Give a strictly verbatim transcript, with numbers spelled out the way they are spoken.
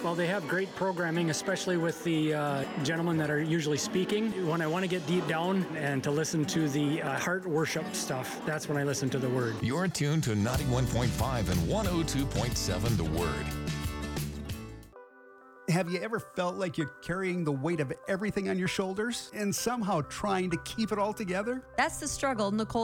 Well, they have great programming, especially with the uh, gentlemen that are usually speaking. When I want to get deep down and to listen to the uh, heart worship stuff, that's when I listen to the Word. You're tuned to ninety-one point five and one oh two point seven The Word. Have you ever felt like you're carrying the weight of everything on your shoulders and somehow trying to keep it all together? That's the struggle Nicole